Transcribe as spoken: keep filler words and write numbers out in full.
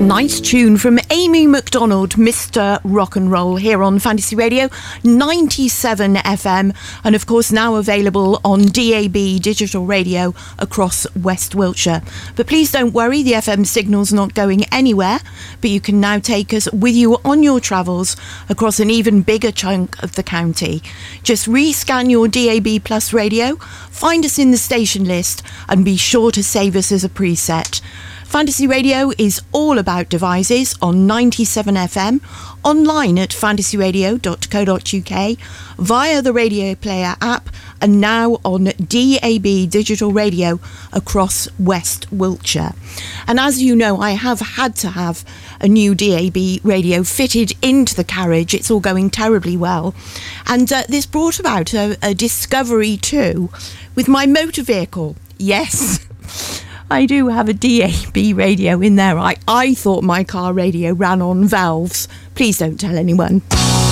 Nice tune from Amy McDonald, Mister Rock and Roll, here on Fantasy Radio ninety-seven F M, and of course now available on D A B digital radio across West Wiltshire. But please don't worry, the F M signal's not going anywhere, but you can now take us with you on your travels across an even bigger chunk of the county. Just rescan your D A B Plus radio, find us in the station list, and be sure to save us as a preset. Fantasy Radio is all about devices on ninety-seven F M, online at fantasy radio dot co dot uk, via the Radio Player app, and now on D A B Digital Radio across West Wiltshire. And as you know, I have had to have a new D A B radio fitted into the carriage. It's all going terribly well. And uh, this brought about a, a discovery too with my motor vehicle. Yes. I do have a D A B radio in there. I, I thought my car radio ran on valves. Please don't tell anyone.